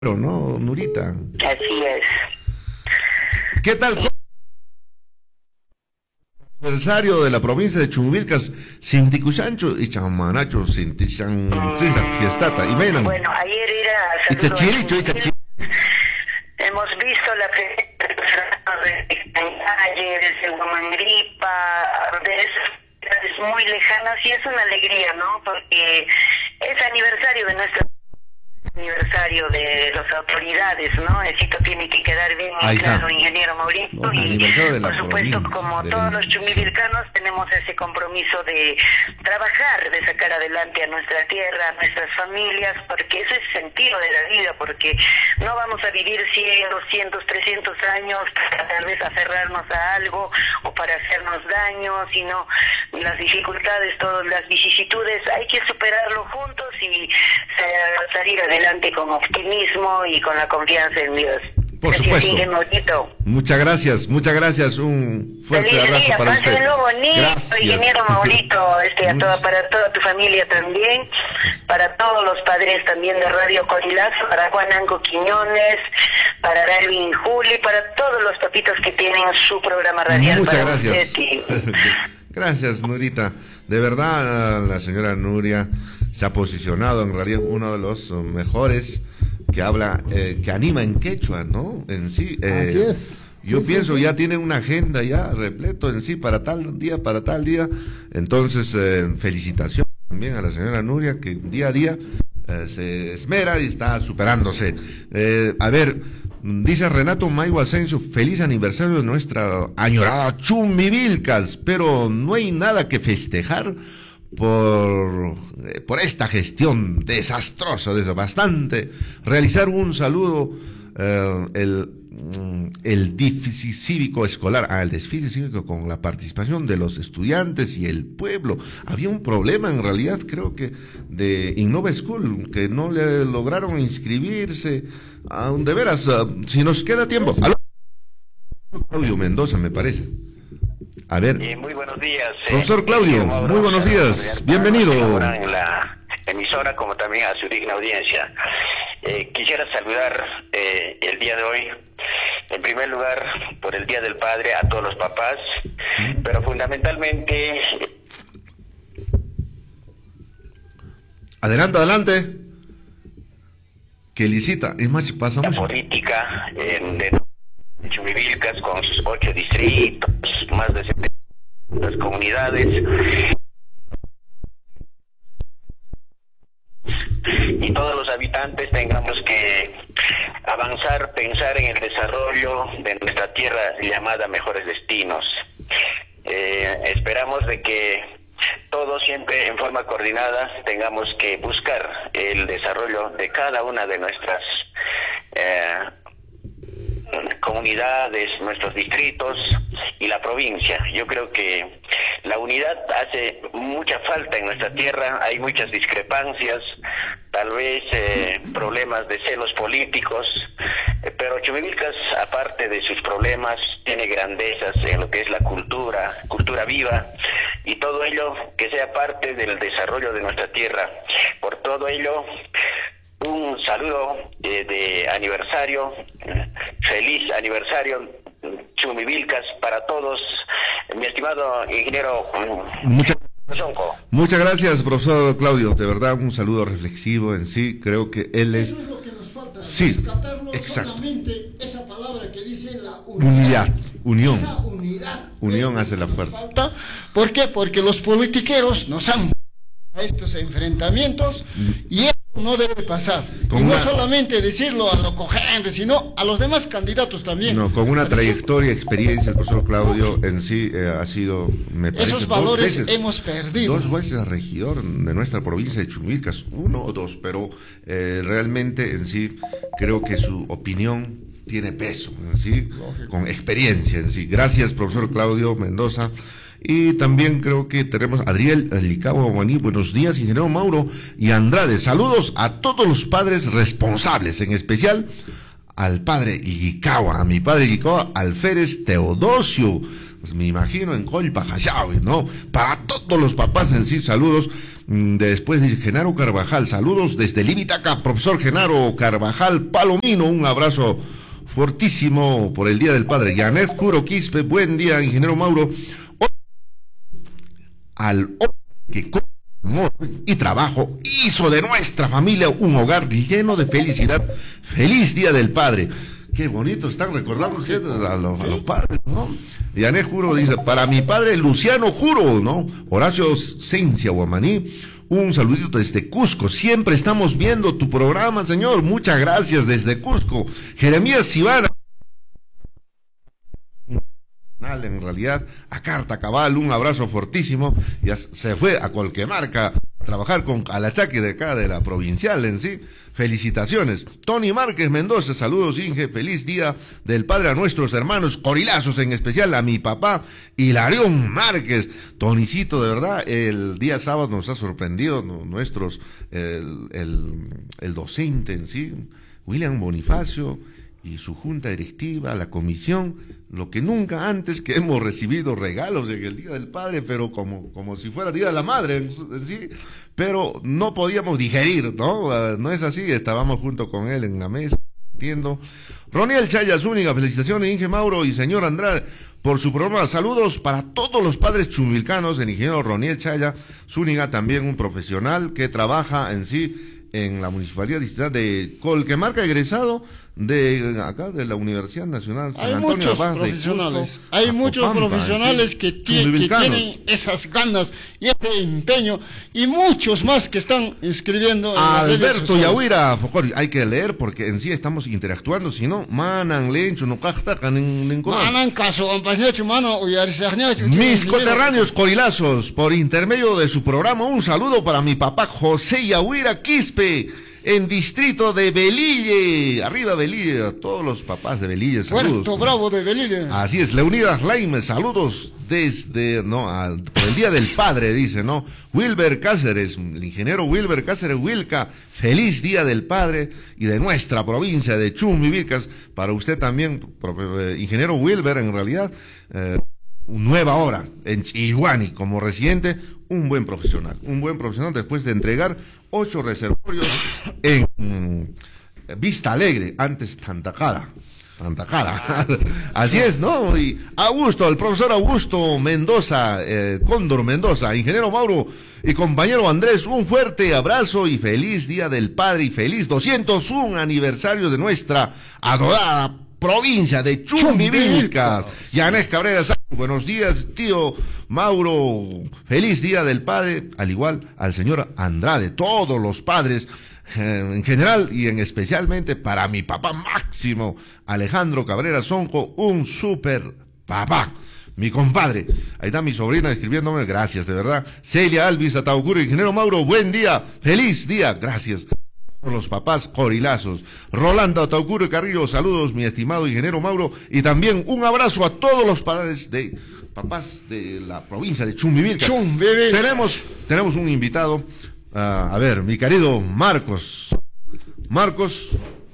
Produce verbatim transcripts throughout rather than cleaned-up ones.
Pero no, Nurita. Así es. ¿Qué tal? Aniversario de la provincia de Chumbivilcas, Sinticuchancho y Chamanacho, Sintichan, Fiestata, y Menan. Bueno, ayer era y Chachiricho, y Chachiricho. Hemos visto la presencia de Calle, desde Huamangripa, de esas ciudades muy lejanas, y es una alegría, ¿no? Porque es aniversario de nuestra aniversario de las autoridades, ¿no? Esto tiene que quedar bien claro, ingeniero Mauricio, bueno, y por supuesto, como todos los chumbivilcanos, tenemos ese compromiso de trabajar, de sacar adelante a nuestra tierra, a nuestras familias, porque ese es el sentido de la vida, porque no vamos a vivir cien, doscientos, trescientos años para tal vez aferrarnos a algo o para hacernos daño, sino las dificultades, todas las vicisitudes, hay que superarlo juntos y salir adelante con optimismo y con la confianza en Dios. Por supuesto. Muchas gracias, muchas gracias. Un fuerte Feliz abrazo día, para usted. Pásenlo bonito, gracias. ingeniero Maurito, este, a toda, para toda tu familia también, para todos los padres también de Radio Corilazo, para Juan Anco Quiñones, para Darwin y Juli, para todos los papitos que tienen su programa radial. Muchas para gracias. Usted y... Gracias, Nurita. De verdad, la señora Nuria se ha posicionado en realidad uno de los mejores que habla, eh, que anima en quechua, ¿no? En sí. Eh, Así es. Yo sí, pienso, sí, sí. ya tiene una agenda ya repleto en sí para tal día, para tal día. Entonces, eh, felicitaciones también a la señora Nuria, que día a día eh, se esmera y está superándose. Eh, a ver, dice Renato Maigo Asensio, feliz aniversario de nuestra añorada Chumbivilcas, pero no hay nada que festejar por, eh, por esta gestión desastrosa, desbastante. Realizar un saludo, eh, el, el déficit cívico escolar, ah, el desfile cívico con la participación de los estudiantes y el pueblo. Había un problema en realidad, creo que, de Innova School, que no le lograron inscribirse. Ah, de veras, uh, si nos queda tiempo. ¿Aló? Claudio Mendoza, me parece. A ver. Eh, muy buenos días. Eh, Profesor Claudio, Mauro, muy buenos días. Bienvenido. En la emisora, como también a su digna audiencia. Eh, quisiera saludar eh, el día de hoy, en primer lugar, por el Día del Padre, a todos los papás, pero fundamentalmente... Adelante, adelante. Que licita. Es más, pasa La mucho. política eh, de Chumbivilcas, con sus ocho distritos, más de setenta comunidades, y todos los habitantes tengamos que avanzar, pensar en el desarrollo de nuestra tierra llamada Mejores Destinos. Eh, esperamos de que todos siempre en forma coordinada tengamos que buscar el desarrollo de cada una de nuestras eh, comunidades, nuestros distritos y la provincia. Yo creo que la unidad hace mucha falta en nuestra tierra, hay muchas discrepancias, tal vez eh, problemas de celos políticos, eh, pero Chumbivilcas, aparte de sus problemas, tiene grandezas en lo que es la cultura, cultura viva, y todo ello que sea parte del desarrollo de nuestra tierra. Por todo ello, un saludo eh, de aniversario, feliz aniversario Chumbivilcas para todos, mi estimado ingeniero Muchas, Zonco. muchas gracias, profesor Claudio, de verdad un saludo reflexivo en sí, creo que él es... Eso es lo que nos falta, sí, rescatarlo exacto. Solamente esa palabra que dice la Unidad, unión, esa unidad. unión hace la fuerza. Falta. ¿Por qué? Porque los politiqueros nos han a estos enfrentamientos y eso no debe pasar. Con y no una... solamente decirlo a lo cogente, sino a los demás candidatos también. No, con una Parece... trayectoria, experiencia, el profesor Claudio en sí eh, ha sido, me parece, esos valores dos veces, hemos perdido. Dos veces regidor de nuestra provincia de Chumbivilcas, uno o dos, pero eh, realmente en sí creo que su opinión tiene peso, en sí, con experiencia en sí. Gracias, profesor Claudio Mendoza. Y también creo que tenemos a Adriel Licao Guaní. Buenos días, ingeniero Mauro y Andrade. Saludos a todos los padres responsables, en especial al padre Licao, a mi padre Licao, Alférez Teodosio. Pues me imagino en Colpa, Hayawi, ¿no? Para todos los papás en sí, saludos. Después dice Genaro Carvajal, saludos desde Limitaca, profesor Genaro Carvajal Palomino, un abrazo fortísimo por el Día del Padre. Yanet Curo Quispe, buen día, ingeniero Mauro. Al hombre que con amor y trabajo hizo de nuestra familia un hogar lleno de felicidad. Feliz Día del Padre. Qué bonito están recordando a los, a los padres, ¿no? Yanet Juro dice, para mi padre Luciano Juro, ¿no? Horacio Cencia Guamaní, un saludito desde Cusco. Siempre estamos viendo tu programa, señor. Muchas gracias desde Cusco. Jeremías Sivana, en realidad, a carta cabal, un abrazo fortísimo. Ya se fue a Colquemarca a trabajar con Alachaque de acá, de la provincial en sí. Felicitaciones. Tony Márquez Mendoza, saludos Inge, feliz Día del Padre a nuestros hermanos corilazos, en especial a mi papá Hilarión Márquez. Tonicito, de verdad, el día sábado nos ha sorprendido ¿no? nuestros, el, el, el docente en sí, William Bonifacio, y su junta directiva, la comisión, lo que nunca antes que hemos recibido regalos en el Día del Padre, pero como, como si fuera Día de la Madre, en, en sí, pero no podíamos digerir, ¿no? Uh, no es así, estábamos junto con él en la mesa, entiendo. Roniel Chaya Zúñiga, felicitaciones Inge Mauro y señor Andrade por su programa. Saludos para todos los padres chumilcanos, el ingeniero Roniel Chaya Zúñiga, también un profesional que trabaja en sí en la Municipalidad Distrital de Colquemarca, egresado de acá de la Universidad Nacional San hay Antonio muchos Abad profesionales, Cusco, hay muchos Acopampa, profesionales sí, que, tie, que tienen esas ganas y este empeño, y muchos más que están escribiendo. Alberto Yahuira Focori, hay que leer porque en sí estamos interactuando, si no, manan lencho no cajtacan en manan caso mano mis coterráneos corilazos, por intermedio de su programa, un saludo para mi papá José Yahuira Quispe, en distrito de Belille, arriba Belille, a todos los papás de Belille, saludos. Puerto Bravo de Belille. Así es, Leonidas Laime, saludos desde, no, al, por el Día del Padre, dice, ¿no? Wilber Cáceres, el ingeniero Wilber Cáceres Wilca, feliz Día del Padre y de nuestra provincia de Chumbivilcas, para usted también, profe, ingeniero Wilber, en realidad, eh, nueva hora en Chihuahua como residente, un buen profesional, un buen profesional después de entregar ocho reservorios en mm, Vista Alegre, antes Tantacara, Tantacara, así es, ¿no? Y Augusto, el profesor Augusto Mendoza, eh, Cóndor Mendoza, ingeniero Mauro y compañero Andrés, un fuerte abrazo y feliz Día del Padre y feliz doscientos uno aniversario de nuestra adorada provincia de Chumbivilcas. Yanés Cabrera, buenos días, tío Mauro, feliz Día del Padre, al igual al señor Andrade, todos los padres eh, en general y en especialmente para mi papá máximo, Alejandro Cabrera Sonco, un super papá. Mi compadre, ahí está mi sobrina escribiéndome, gracias, de verdad. Celia Alvis Atauguri, ingeniero Mauro, buen día, feliz día, gracias. Los papás corilazos. Rolando Atauguro Carrillo, saludos mi estimado ingeniero Mauro, y también un abrazo a todos los padres de papás de la provincia de Chumbivilcas. Chumbivilcas. Tenemos, tenemos un invitado, uh, a ver, mi querido Marcos, Marcos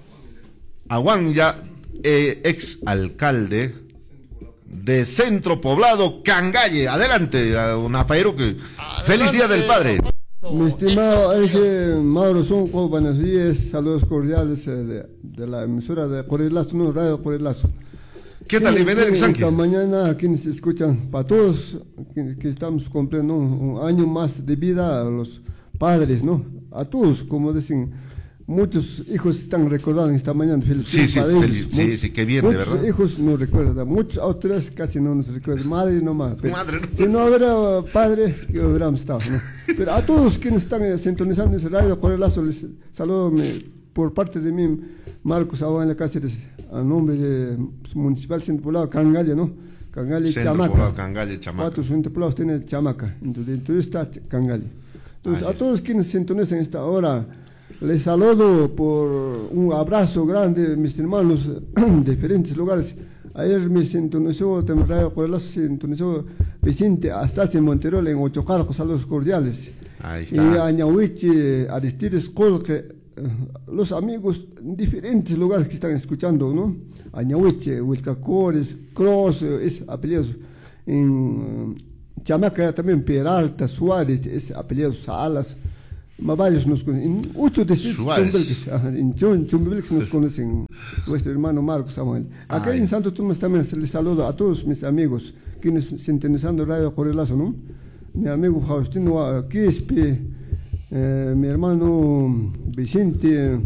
Aguanya, eh, ex alcalde de Centro Poblado Cangalle. Adelante, uh, Napaero, que feliz Día del Padre. Mi estimado Eje Mauro Sonco, buenos días, saludos cordiales eh, de, de la emisora de Corilazo, no, Radio Corilazo. ¿Qué tal, Ibenel Sanqui? Esta mañana, quienes escuchan, para todos, que, que estamos cumpliendo un, un año más de vida a los padres, ¿no? A todos, como dicen, muchos hijos están recordando esta mañana. Sí, sí, feliz, sí, sí, qué bien, de verdad. Muchos hijos no recuerdan, muchos otros casi no nos recuerdan, madre nomás. Pero madre, no. Si no hubiera padre, que hubiéramos estado, ¿no? Pero a todos quienes están sintonizando ese radio Corilazo, les saludo me, por parte de mí, Marcos Aguanya Cáceres, a nombre de Municipal Centro Poblado Cangalle, ¿no? Cangalle Centro Chamaca. Poblado, Cangalle Chamaca. Cuatro Centro Poblado tiene Chamaca, entonces dentro de esta Cangalle. Entonces, ah, sí. A todos quienes sintonizan esta hora, les saludo por un abrazo grande, mis hermanos de diferentes lugares. Ayer me sintonizó, Radio Corilazo sintonizó Vicente hasta en Monterrey, en Ocho Carcos, saludos cordiales. Ahí está. Y a Ñahuiche, Aristides Colque, los amigos en diferentes lugares que están escuchando, ¿no? A Ñahuiche, Huilcacores, Cross, es apellidos, en Chamaca también, Peralta, Suárez, es apellido Salas, más varios nos conocen. En ocho distritos Chumbivilcas, en Chumbivilcas nos conocen nuestro hermano Marcos Samuel. Acá Ay. en Santo Tomás también les saludo a todos mis amigos quienes sintonizando Radio Correlazo, ¿no? Mi amigo Faustino Quispe, eh, mi hermano Vicente.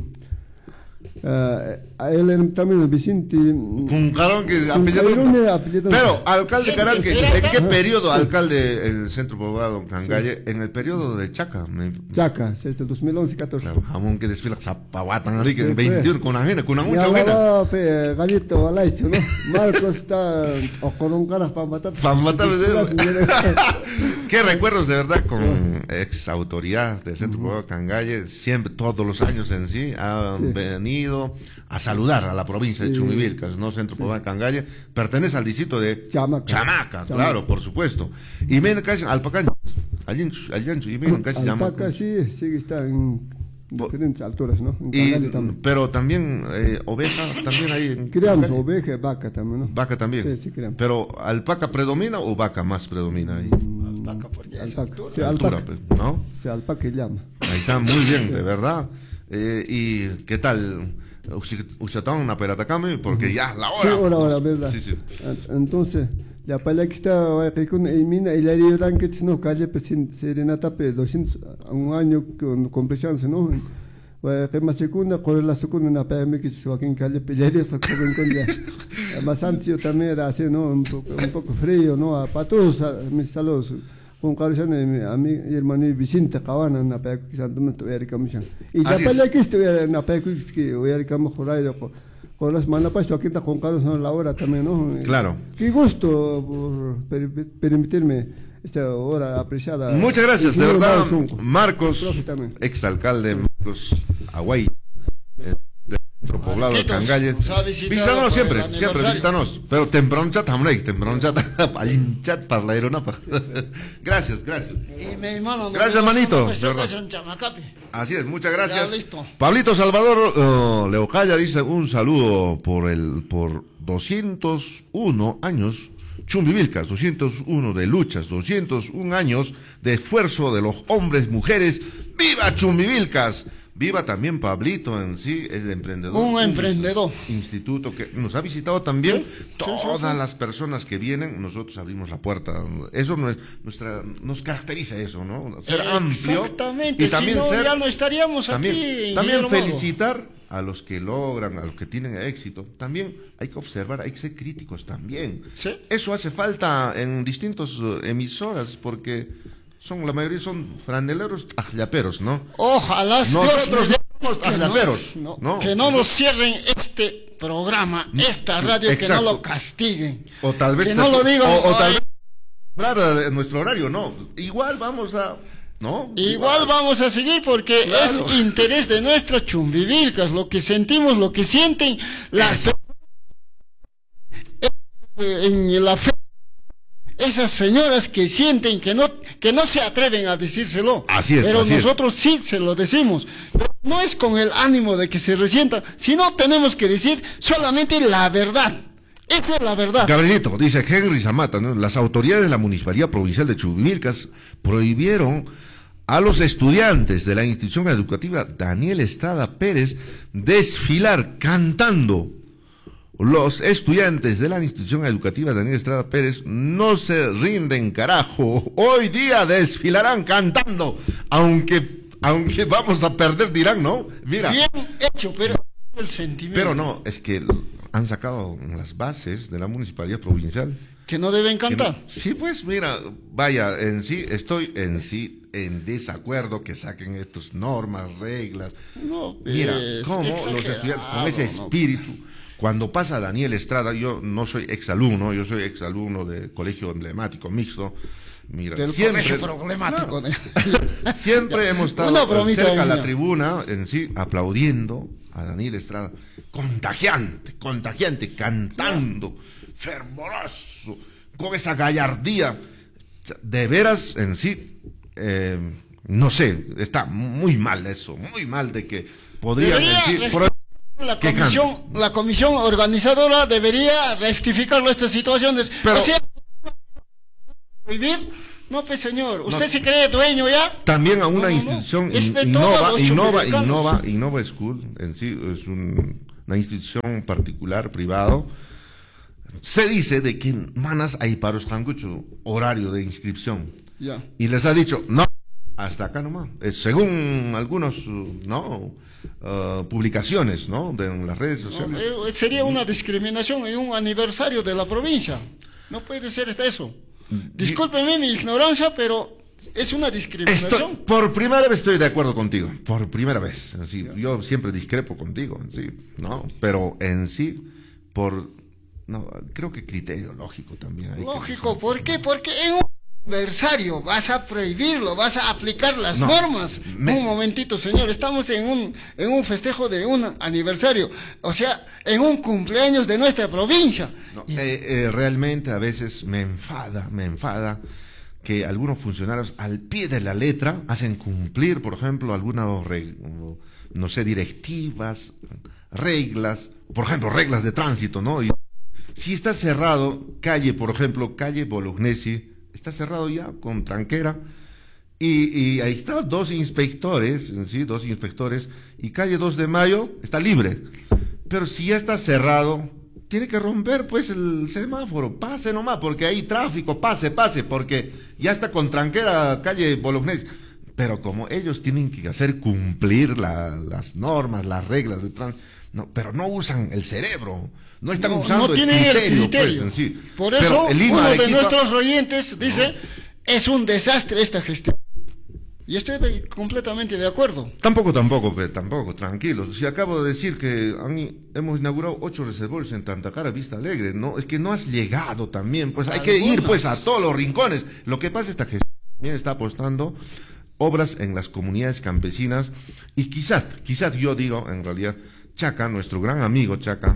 Uh, a él también Vicente con Caranque apellido. Pero alcalde Caranque, ¿en qué periodo alcalde el centro poblado Cangalle? Sí. En el periodo de Chaca. Me... Chaca, desde dos mil once catorce. Claro, jamón que desfila Zapawatan Enrique en veintiuno con ajena, con mucha ajena. Pe gallito al hecho, ¿no? Marcos está o con un caras para matar. Para matar. Qué recuerdos de verdad con ex autoridad del centro poblado Cangalle, siempre todos los años en sí han sí. venido a saludar a la provincia de sí. Chumbivilcas, ¿no? Centro sí. Poblado Cangalle, pertenece al distrito de Chamaca, Chamaca, Chamaca. Claro, por supuesto. Y ven casi Alpaca, allí, allí, y ven casi Alpaca sí, sí está en diferentes alturas, ¿no? En y, también. Pero también eh, oveja, también hay en criamos oveja y vaca también, ¿no? Vaca también. Sí, sí, criamos. Pero alpaca predomina o vaca más predomina ahí. Alpaca porque es alpaca, altura, sí, altura alpaca. Pues, ¿no? Sí, alpaca llama. Ahí está muy bien, sí. de verdad. Eh, ¿Y qué tal? Usatón una peratacame porque uh-huh. ya la hora. Sí, hora, hora, verdad. Sí, sí. Entonces, la pala que está con Emina y la Río que no calle pues serenata pe doscientos un año con compleción, ¿no? Que más segunda, con la segunda una P M que se aquí en calle pelearía eso con con ya. Más ancho también era así, ¿no? Un poco un poco frío, ¿no? Para todos mis saludos. Con Carlos a mi hermano Vicente Cabana en la P Q Santo Meto Erika Michan. Y la pelea que estuve en la P Q que Erika Mejorado con las manos para esto aquí está con Carlos en la hora también, ¿no? Claro. Qué gusto por per, permitirme esta hora apreciada. Muchas gracias, de verdad, Marcos, exalcalde Marcos Aguay. Nuestro poblado de Cangalle. Visítanos siempre, siempre visítanos. Pero temprano chat, hamlek, temprano chat, alin chat para la aeronapa. Gracias, gracias. Gracias, manito. Así es, muchas gracias. Pablito Salvador uh, Leocaya dice un saludo por el por doscientos uno años. Chumbivilcas, doscientos uno de luchas, doscientos uno años de esfuerzo de los hombres, mujeres. ¡Viva Chumbivilcas! Viva también Pablito en sí, el emprendedor. Un emprendedor. Instituto que nos ha visitado también. Sí, todas sí, sí, sí. las personas que vienen, nosotros abrimos la puerta. Eso no es nuestra, nos caracteriza eso, ¿no? Ser amplio. Exactamente, y también si no, ser, ya no estaríamos también, aquí. También felicitar a los que logran, a los que tienen éxito. También hay que observar, hay que ser críticos también. ¿Sí? Eso hace falta en distintas uh, emisoras porque... Son, la mayoría son franeleros ajaperos, ¿no? Ojalá nosotros Dios somos ajaperos, no, ¿no? Que no nos cierren este programa, esta radio, exacto. Que no lo castiguen. O tal vez que no lo digan. O, o tal vez en nuestro horario, no. Igual vamos a, ¿no? Igual, Igual vamos a seguir porque claro. Es interés de nuestro Chumbivilcas, lo que sentimos, lo que sienten las en la fe. Esas señoras que sienten que no que no se atreven a decírselo. Así es, pero así nosotros es. Sí se lo decimos. Pero no es con el ánimo de que se resienta, sino tenemos que decir solamente la verdad. Esa es la verdad. Gabrielito, dice Henry Zamata, ¿no? Las autoridades de la Municipalidad Provincial de Chumbivilcas prohibieron a los estudiantes de la institución educativa Daniel Estrada Pérez desfilar cantando. Los estudiantes de la institución educativa Daniel Estrada Pérez no se rinden, carajo. Hoy día desfilarán cantando, aunque aunque vamos a perder, dirán, ¿no? Mira. Bien hecho, pero el sentimiento. Pero no, es que han sacado las bases de la municipalidad provincial. Que no deben cantar. No, sí, pues mira, vaya, en sí, estoy en sí en desacuerdo que saquen estas normas, reglas. No, mira, cómo los estudiantes con ese espíritu. No. Cuando pasa Daniel Estrada, yo no soy exalumno, yo soy exalumno del colegio emblemático mixto. Mira, del siempre, colegio problemático. No, siempre hemos estado cerca a la tribuna, en sí, aplaudiendo a Daniel Estrada. Contagiante, contagiante, cantando, no. fervoroso, con esa gallardía. De veras, en sí, eh, no sé, está muy mal eso, muy mal de que podrían decir... La comisión, la comisión organizadora debería rectificar estas situaciones. Pero, o sea, prohibir. No, pues señor, ¿usted no, se cree dueño ya? También a una no, no, institución no. Es de Innova, Innova, Innova, Innova School, en sí, es un, una institución particular, privado. Se dice de que manas hay para los tangucho horario de inscripción. Ya. Y les ha dicho, no, hasta acá nomás. Eh, según algunos, no, uh, publicaciones, ¿no? De en las redes sociales. No, eh, sería una discriminación en un aniversario de la provincia. No puede ser eso. Discúlpeme mi ignorancia, pero es una discriminación. Estoy, por primera vez estoy de acuerdo contigo, por primera vez. Así, yo siempre discrepo contigo, en sí, ¿no? Pero en sí, por, no, creo que criterio lógico también. Hay lógico, que... ¿por qué? Porque en un aniversario vas a prohibirlo, vas a aplicar las no, normas. me... Un momentito, señor, estamos en un, en un festejo de un aniversario, o sea, en un cumpleaños de nuestra provincia. No, y... eh, eh, realmente a veces me enfada, me enfada que algunos funcionarios al pie de la letra hacen cumplir, por ejemplo, algunas, no sé, directivas, reglas, por ejemplo, reglas de tránsito, ¿no? Y si está cerrado, calle, por ejemplo, calle Bolognesi, está cerrado ya con tranquera, y, y ahí están dos inspectores, ¿sí? Dos inspectores, y calle dos de mayo está libre, pero si ya está cerrado, tiene que romper pues el semáforo, pase nomás, porque hay tráfico, pase, pase, porque ya está con tranquera calle Bolognesi. Pero como ellos tienen que hacer cumplir la, las normas, las reglas de tránsito, no, pero no usan el cerebro, no están no, usando no el tienen criterio, el criterio. Pues, en sí. Por eso uno de, de Arequipa, nuestros oyentes dice, no. Es un desastre esta gestión. Y estoy de, completamente de acuerdo. Tampoco, tampoco, pe, tampoco, tranquilos. Si acabo de decir que han, hemos inaugurado ocho reservorios en Tantacara, Vista Alegre, no, es que no has llegado también, pues hay Algunas. que ir pues a todos los rincones. Lo que pasa es que esta gestión también está apostando obras en las comunidades campesinas, y quizás, quizás yo digo, en realidad, Chaca, nuestro gran amigo Chaca,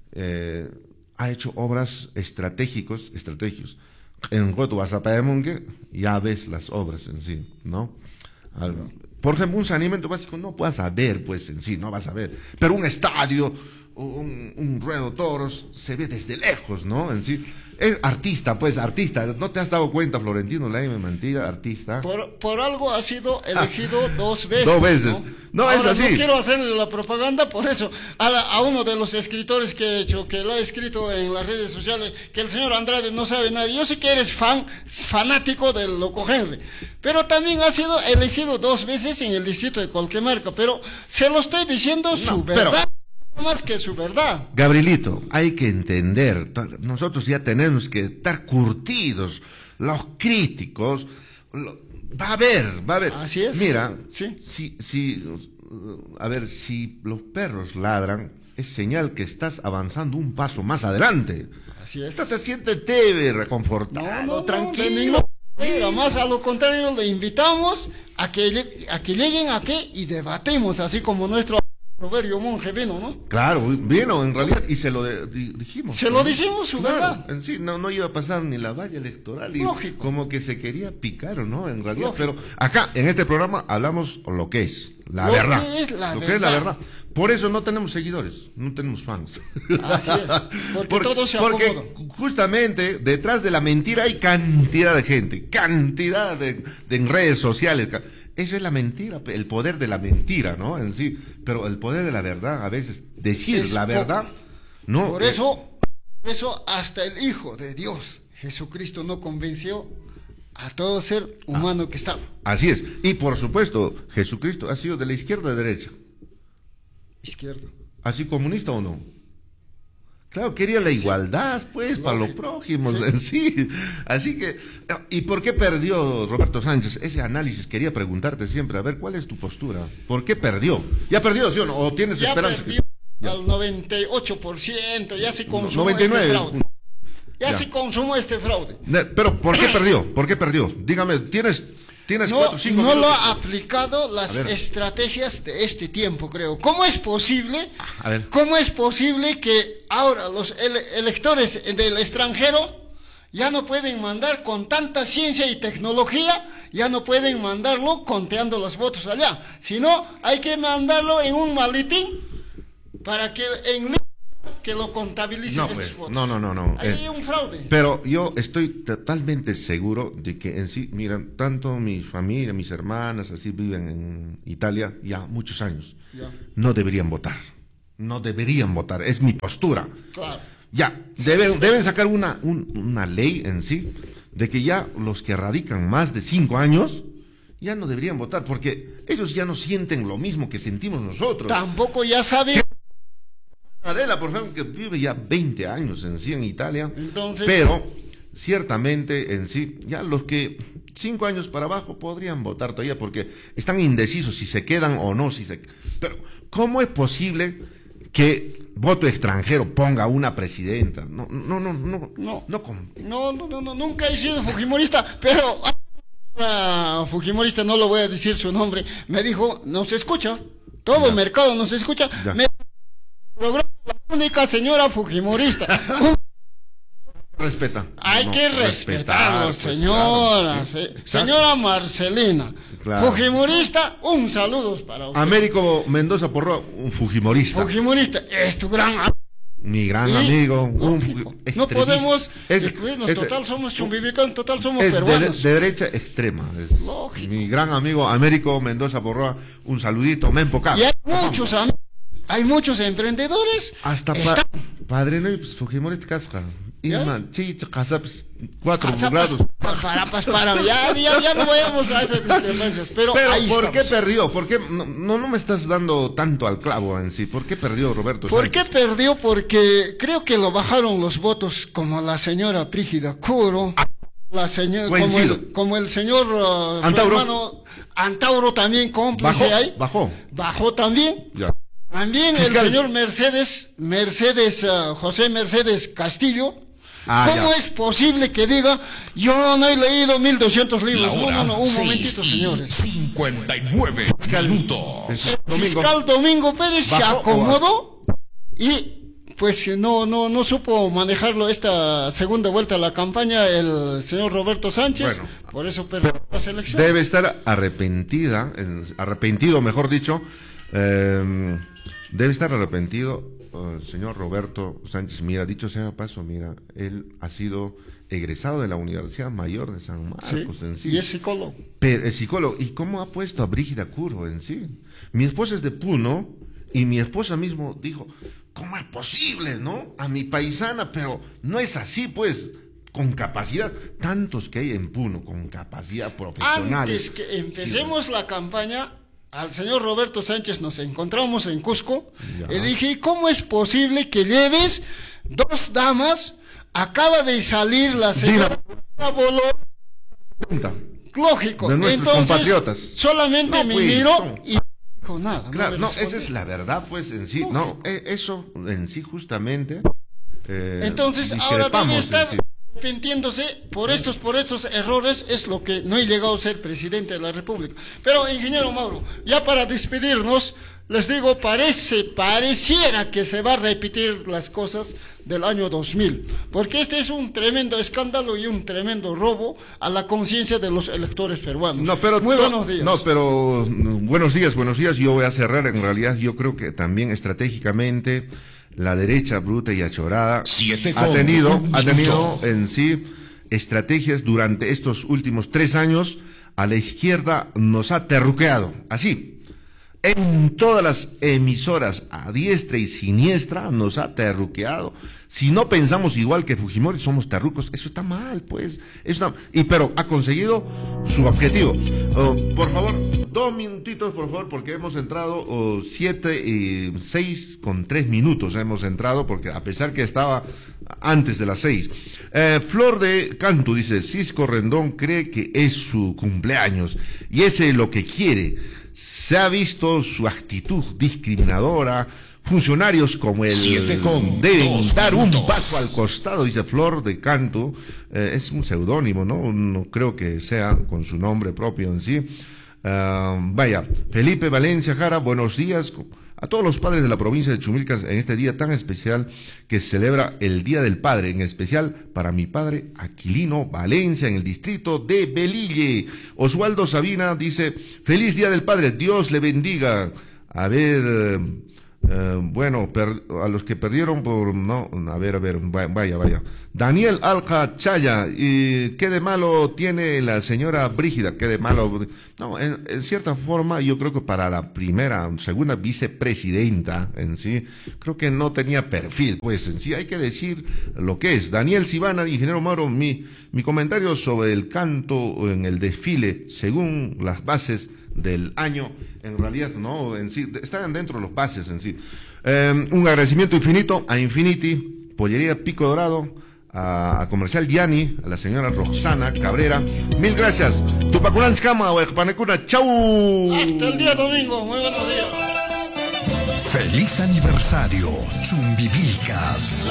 eh, ha hecho obras estratégicos, estratégicos. En Huetuazapayamunque ya ves las obras en sí, ¿no? Al, por ejemplo, un saneamiento básico no vas a ver, pues en sí, no vas a ver, pero un estadio, un, un ruedo de toros, se ve desde lejos, ¿no? En sí, es artista, pues, artista, ¿no te has dado cuenta, Florentino Laime Mantilla, artista? Por, por algo ha sido elegido ah, dos veces. Dos veces, ¿no? No, Ahora, es así. No quiero hacerle la propaganda, por eso, a, la, a uno de los escritores que he hecho, que lo ha escrito en las redes sociales, que el señor Andrade no sabe nada. Yo sé que eres fan, fanático del Loco Henry, pero también ha sido elegido dos veces en el distrito de Colquemarca, pero se lo estoy diciendo no, su verdad. Pero... más que su verdad. Gabrielito, hay que entender, nosotros ya tenemos que estar curtidos, los críticos, lo, va a haber, va a haber. Así es. Mira, sí. si, si, a ver, si los perros ladran, es señal que estás avanzando un paso más adelante. Así es. Entonces siéntete reconfortado, no, no, tranquilo. No, mira, más a lo contrario, le invitamos a que, a que lleguen aquí y debatemos, así como nuestro Roberio Monge vino, ¿no? Claro, vino en realidad y se lo de, di, dijimos. Se ¿no? lo dijimos, su claro, verdad. En sí, no, no iba a pasar ni la valla electoral y Lógico. Como que se quería picar, ¿no? En realidad, Lógico. Pero acá, en este programa, hablamos lo que es, la lo verdad. Que es la lo verdad. que es la verdad. Por eso no tenemos seguidores, no tenemos fans. Así es, porque, porque todo se Porque acomoda. Justamente detrás de la mentira hay cantidad de gente, cantidad de, de en redes sociales. Esa es la mentira, el poder de la mentira, ¿no? En sí, pero el poder de la verdad, a veces decir es la verdad, no. Por eso, por eso hasta el Hijo de Dios, Jesucristo, no convenció a todo ser humano ah, que estaba. Así es, y por supuesto, Jesucristo ha sido de la izquierda a derecha. Izquierda. ¿Así comunista o no? Claro, quería la igualdad, pues, Lógico. para los prójimos, sí. en sí. Así que, ¿y por qué perdió Roberto Sánchez? Ese análisis quería preguntarte siempre, a ver, ¿cuál es tu postura? ¿Por qué perdió? ¿Ya perdió, sí o no? ¿O tienes ya esperanza? Perdió que... al noventa y ocho por ciento, ya se consumó noventa y nueve. Este fraude. Ya, ya se consumó este fraude. Pero, ¿por qué perdió? ¿Por qué perdió? Dígame, ¿tienes... No, cuatro, cinco no lo ha aplicado las estrategias de este tiempo, creo. ¿Cómo es posible? A ver. ¿Cómo es posible que ahora los ele electores del extranjero ya no pueden mandar con tanta ciencia y tecnología, ya no pueden mandarlo conteando los votos allá, sino hay que mandarlo en un maletín para que en que lo contabilicen no, estos pues, votos. no, no, no, no. Ahí eh, hay un fraude. Pero yo estoy totalmente seguro de que en sí, miran, tanto mi familia, mis hermanas, así viven en Italia ya muchos años. Ya. No deberían votar. No deberían votar. Es mi postura. Claro. Ya, deben, deben sacar una, un- una ley en sí de que ya los que radican más de cinco años ya no deberían votar, porque ellos ya no sienten lo mismo que sentimos nosotros. Tampoco ya sabe. Adela, por ejemplo, que vive ya veinte años en sí en Italia, Entonces- pero ciertamente en sí, ya los que cinco años para abajo podrían votar todavía, porque están indecisos si se quedan o no, si se... Pero, ¿cómo es posible que voto extranjero ponga una presidenta? No, no, no, no, No. no, con- No, no, no, no, nunca he sido fujimorista, pero una fujimorista, no lo voy a decir su nombre, me dijo, no se escucha, todo Ya. mercado no se escucha, Ya. me logró la única señora fujimorista. respeta. Hay No, que respetar, respetarlo, pues, señora, claro, sí. se- Exacto. señora Marcelina, Claro. fujimorista, un saludo para usted. Américo Mendoza Porroa, un fujimorista, Fujimorista, es tu gran am- mi gran y- amigo, un lógico, fuji- no extremista. podemos Es- excluirnos, es- total somos chumbivicanos, total somos Es de, peruanos. de derecha extrema. Es Lógico. mi gran amigo Américo Mendoza Porroa, un saludito, men poca. Y hay muchos am- hay muchos emprendedores. Hasta pa están- padre no, pues Fujimorista casca. ¿Ya? Irma, chicha, casa, pues, cuatro Zapas, grados. para, para, para, ya, ya, ya no vayamos a esas discrepancias, pero, Pero, ahí ¿por qué estamos. perdió? ¿Por qué no, no, no me estás dando tanto al clavo en sí? ¿Por qué perdió Roberto ¿Por qué Sánchez? perdió? Porque creo que lo bajaron los votos como la señora Brígida Curo, la señora, como Coincido. el, como el señor uh, su Antauro. hermano Antauro también cómplice ¿Bajó? ahí. Bajó. Bajó también. Ya. También el Fiscal. señor Mercedes, Mercedes, uh, José Mercedes Castillo. Ah, ¿Cómo ya. es posible que diga, yo no he leído mil doscientos libros? No, no, no, un seis momentito, y señores. cincuenta y nueve minutos. Es domingo. Fiscal Domingo Pérez se ¿Bajó o acomodó y pues no, no, no supo manejarlo esta segunda vuelta a la campaña el señor Roberto Sánchez, Bueno, por eso perdió las elecciones. Debe estar arrepentida, en- arrepentido, mejor dicho, eh, debe estar arrepentido el señor Roberto Sánchez. Mira, dicho sea de paso, mira, él ha sido egresado de la Universidad Mayor de San Sí, Marcos en sí. y es psicólogo. Pero es psicólogo. ¿Y cómo ha puesto a Brígida Curo en sí? Mi esposa es de Puno y mi esposa mismo dijo, ¿cómo es posible, no? A mi paisana, pero no es así, pues, con capacidad. Tantos que hay en Puno con capacidad profesional. Antes que empecemos la campaña, al señor Roberto Sánchez nos encontramos en Cusco. Ya. Y dije, ¿cómo es posible que lleves dos damas? Acaba de salir la señora Boló. Punta. Lógico. De nuestros Entonces, compatriotas. solamente No, me pues, miró son- y no dijo nada. Claro, me no, respondió. esa es la verdad, pues, en sí. No, eh, eso en sí justamente. eh, Entonces, ahora discrepamos debe en estar sí. arrepintiéndose por estos, por estos errores, es lo que no he llegado a ser presidente de la República. Pero, ingeniero Mauro, ya para despedirnos, les digo, parece, pareciera que se va a repetir las cosas del año dos mil, porque este es un tremendo escándalo y un tremendo robo a la conciencia de los electores peruanos. No, pero Muy no, buenos días. No, pero mm, buenos días, buenos días. Yo voy a cerrar. En realidad, yo creo que también estratégicamente la derecha bruta y achorada Siete ha con tenido, un ha tenido minuto. en sí estrategias durante estos últimos tres años. A la izquierda nos ha terruqueado, así. En todas las emisoras a diestra y siniestra nos ha terruqueado. Si no pensamos igual que Fujimori, somos terrucos. Eso está mal, pues. Eso está- y pero ha conseguido su objetivo. Oh, por favor, dos minutitos, por favor, porque hemos entrado oh, siete y seis con tres minutos. Hemos entrado porque a pesar que estaba antes de las seis. Eh, Flor de Canto dice: Cisco Rendón cree que es su cumpleaños y ese es lo que quiere. Se ha visto su actitud discriminadora. Funcionarios como el Siete con deben dos dar un minutos. paso al costado, dice Flor de Canto. Eh, es un seudónimo, ¿no? No creo que sea con su nombre propio en sí. Ah, vaya, Felipe Valencia Jara, buenos días a todos los padres de la provincia de Chumilcas en este día tan especial que se celebra el Día del Padre, en especial para mi padre Aquilino Valencia en el distrito de Belille. Oswaldo Sabina dice: feliz Día del Padre, Dios le bendiga. A ver, Eh, bueno, per, a los que perdieron por... No, a ver, a ver, vaya, vaya. Daniel Alca Chaya, ¿y qué de malo tiene la señora Brígida? ¿Qué de malo? No, en, en cierta forma, yo creo que para la primera, segunda vicepresidenta en sí, creo que no tenía perfil. Pues en sí hay que decir lo que es. Daniel Sibana, ingeniero Mauro, mi, mi comentario sobre el canto en el desfile, según las bases del año, en realidad no, en sí, están dentro de los bases en sí. Eh, un agradecimiento infinito a Infinity, Pollería Pico Dorado, a, a Comercial Diani, a la señora Roxana Cabrera. Mil gracias. Tupaculanskama, Panecuna, chau. Hasta el día domingo, muy buenos días. Feliz aniversario, Chumbivilcas.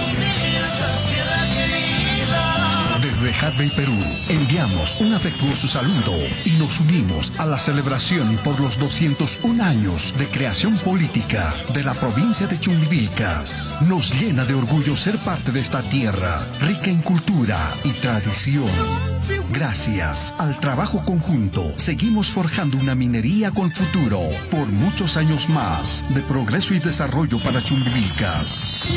Desde Hadley, Perú, enviamos un afectuoso saludo y nos unimos a la celebración por los doscientos un años de creación política de la provincia de Chumbivilcas. Nos llena de orgullo ser parte de esta tierra, rica en cultura y tradición. Gracias al trabajo conjunto, seguimos forjando una minería con futuro por muchos años más de progreso y desarrollo para Chumbivilcas.